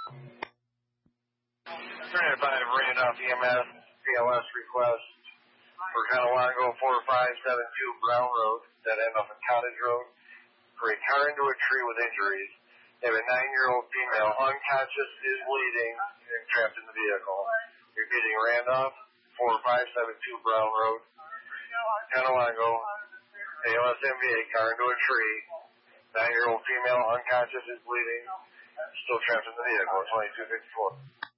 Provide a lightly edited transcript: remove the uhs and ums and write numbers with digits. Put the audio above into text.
Surrounded by Randolph EMS, PLS request for Conewango 4572 Brown Road, that end up in Cottage Road, for a car into a tree with injuries. They have a 9-year-old female unconscious, is bleeding, and trapped in the vehicle. Repeating, Randolph 4572 Brown Road, Conewango, ALS MVA, car into a tree. 9-year-old female unconscious, is bleeding, still trapped in the vehicle. 2254.